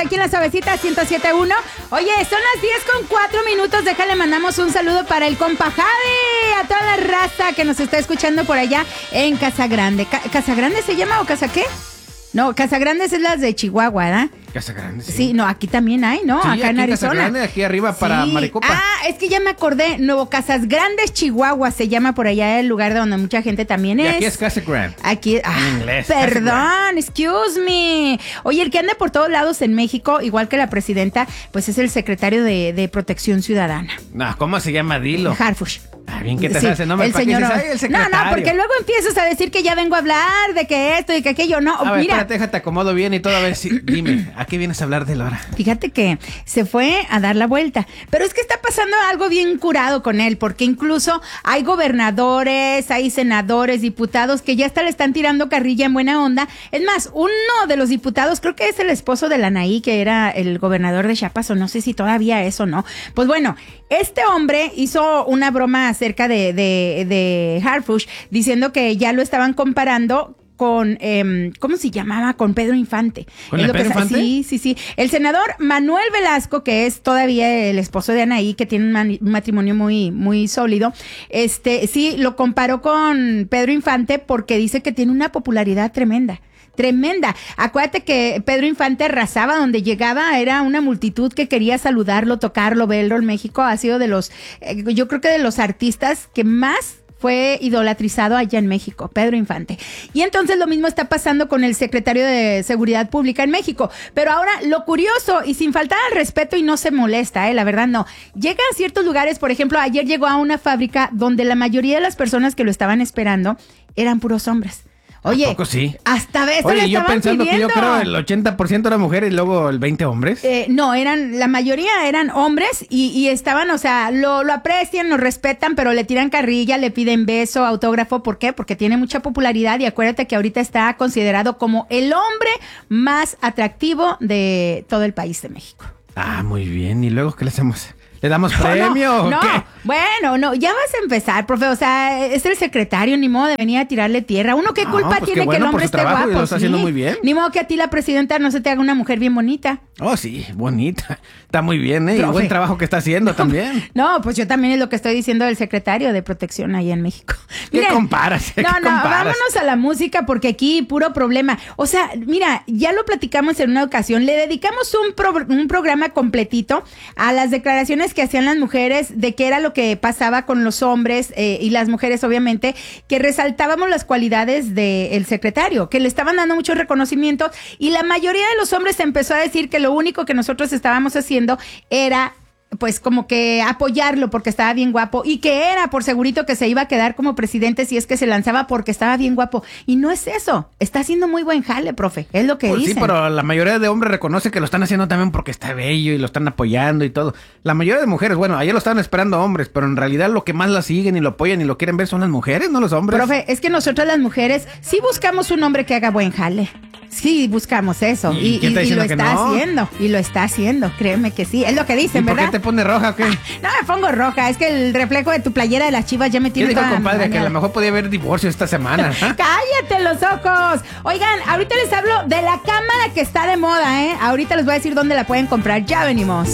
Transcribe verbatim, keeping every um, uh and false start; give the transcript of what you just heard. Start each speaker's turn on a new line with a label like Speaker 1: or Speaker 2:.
Speaker 1: aquí en La Suavecita ciento siete punto uno. Oye, son las diez con cuatro minutos. Déjale, mandamos un saludo para el compa Javi, a toda la raza que nos está escuchando por allá en Casa Grande. Ca- ¿Casa Grande se llama o Casa qué? No, Casa Grande es las de Chihuahua, ¿verdad?
Speaker 2: Casa Grande, sí.
Speaker 1: Sí, no, aquí también hay, ¿no?
Speaker 2: Sí,
Speaker 1: Acá en
Speaker 2: aquí
Speaker 1: Arizona.
Speaker 2: Casa Grande, aquí arriba para
Speaker 1: Sí.
Speaker 2: Maricopa.
Speaker 1: Ah, es que ya me acordé. Nuevo Casas Grandes, Chihuahua, se llama por allá el lugar de donde mucha gente también
Speaker 2: Y
Speaker 1: es.
Speaker 2: aquí es Casa Grande.
Speaker 1: Aquí, ah,
Speaker 2: En inglés, Casa
Speaker 1: perdón, excuse me. Oye, el que anda por todos lados en México, igual que la presidenta, pues es el secretario de, de Protección Ciudadana.
Speaker 2: No, ¿cómo se llama? Dilo.
Speaker 1: Harfush.
Speaker 2: Ah, bien que te
Speaker 1: Sí,
Speaker 2: hace nombre.
Speaker 1: el
Speaker 2: ¿Para qué
Speaker 1: señor.
Speaker 2: dices, "Ay, el secretario"?
Speaker 1: No, no, porque luego empiezas a decir que ya vengo a hablar de que esto y que aquello. No,
Speaker 2: A ver,
Speaker 1: mira.
Speaker 2: espérate, déjate acomodo bien y todo. A ver si. Dime, ¿a qué vienes a hablar de Laura?
Speaker 1: Fíjate que se fue a dar la vuelta, pero es que está pasando algo bien curado con él, porque incluso hay gobernadores, hay senadores, diputados que ya hasta le están tirando carrilla en buena onda. Es más, uno de los diputados, creo que es el esposo de la Anaí, que era el gobernador de Chiapas, o no sé si todavía es o no. Pues bueno, este hombre hizo una broma acerca de, de, de Harfush, diciendo que ya lo estaban comparando con, eh, ¿cómo se llamaba? Con Pedro Infante.
Speaker 2: ¿Con
Speaker 1: Es
Speaker 2: el
Speaker 1: lo que
Speaker 2: Pedro
Speaker 1: sa-
Speaker 2: Infante?
Speaker 1: Sí, sí, sí. El senador Manuel Velasco, que es todavía el esposo de Anaí, que tiene un, man- un matrimonio muy, muy sólido, este, sí, lo comparó con Pedro Infante porque dice que tiene una popularidad tremenda. Tremenda. Acuérdate que Pedro Infante arrasaba donde llegaba, era una multitud que quería saludarlo, tocarlo, verlo. En México ha sido de los, eh, yo creo que de los artistas que más fue idolatrizado allá en México, Pedro Infante. Y entonces lo mismo está pasando con el secretario de Seguridad Pública en México. Pero ahora lo curioso, y sin faltar al respeto, y no se molesta, eh, la verdad no, llega a ciertos lugares. Por ejemplo, ayer llegó a una fábrica donde la mayoría de las personas que lo estaban esperando eran puros hombres. Oye,
Speaker 2: ¿A poco sí?
Speaker 1: hasta veces
Speaker 2: Oye,
Speaker 1: le
Speaker 2: yo
Speaker 1: estaban
Speaker 2: pensando
Speaker 1: pidiendo.
Speaker 2: que yo creo el ochenta por ciento era mujeres y luego el veinte hombres.
Speaker 1: Eh, no, eran, la mayoría eran hombres y, y estaban, o sea, lo, lo aprecian, lo respetan, pero le tiran carrilla, le piden beso, autógrafo. ¿Por qué? Porque tiene mucha popularidad y acuérdate que ahorita está considerado como el hombre más atractivo de todo el país de México.
Speaker 2: Ah, muy bien. ¿Y luego qué le hacemos? ¿Le damos premio
Speaker 1: no,
Speaker 2: o
Speaker 1: no.
Speaker 2: qué?
Speaker 1: Bueno, no, ya vas a empezar, profe. O sea, es el secretario, ni modo de venir a tirarle tierra. Uno, ¿qué
Speaker 2: No,
Speaker 1: culpa
Speaker 2: pues
Speaker 1: tiene
Speaker 2: qué bueno
Speaker 1: que el
Speaker 2: por
Speaker 1: hombre
Speaker 2: su
Speaker 1: esté
Speaker 2: trabajo y
Speaker 1: guapo?
Speaker 2: lo está haciendo muy bien.
Speaker 1: Ni modo que a ti la presidenta no se te haga una mujer bien bonita.
Speaker 2: Oh, sí, bonita. Está muy bien, ¿eh? Y
Speaker 1: Profe.
Speaker 2: buen trabajo que está haciendo también.
Speaker 1: No, pues yo también es lo que estoy diciendo del secretario de Protección ahí en México.
Speaker 2: ¿Qué
Speaker 1: Miren,
Speaker 2: comparas? ¿Qué
Speaker 1: No, no,
Speaker 2: comparas?
Speaker 1: vámonos a la música porque aquí puro problema. O sea, mira, ya lo platicamos en una ocasión, le dedicamos un, pro- un programa completito a las declaraciones que hacían las mujeres de qué era lo que pasaba con los hombres eh, y las mujeres, obviamente, que resaltábamos las cualidades del secretario, que le estaban dando muchos reconocimientos y la mayoría de los hombres empezó a decir que lo único que nosotros estábamos haciendo era pues como que apoyarlo porque estaba bien guapo y que era por segurito que se iba a quedar como presidente si es que se lanzaba porque estaba bien guapo. Y no es eso, está haciendo muy buen jale, profe, es lo que
Speaker 2: Pues
Speaker 1: dicen.
Speaker 2: sí, pero la mayoría de hombres reconoce que lo están haciendo también porque está bello y lo están apoyando y todo. La mayoría de mujeres, bueno, ayer lo estaban esperando hombres, pero en realidad lo que más la siguen y lo apoyan y lo quieren ver son las mujeres, no los hombres.
Speaker 1: Profe, es que nosotras las mujeres sí buscamos un hombre que haga buen jale. Sí, buscamos eso.
Speaker 2: ¿Y
Speaker 1: Y,
Speaker 2: quién está
Speaker 1: y- y lo
Speaker 2: diciendo que
Speaker 1: está
Speaker 2: no?
Speaker 1: haciendo. Y lo está haciendo. Créeme que sí. Es lo que
Speaker 2: ¿Y
Speaker 1: dicen,
Speaker 2: por
Speaker 1: ¿verdad?
Speaker 2: qué te pone roja o qué?
Speaker 1: No me pongo roja. Es que el reflejo de tu playera de las Chivas ya me
Speaker 2: ¿Qué
Speaker 1: tiene
Speaker 2: dijo el
Speaker 1: toda
Speaker 2: compadre? Que a
Speaker 1: mañana.
Speaker 2: lo mejor podía haber divorcio esta semana. ¿Ah?
Speaker 1: ¡Cállate los ojos! Oigan, ahorita les hablo de la cámara que está de moda, ¿eh? Ahorita les voy a decir dónde la pueden comprar. Ya venimos.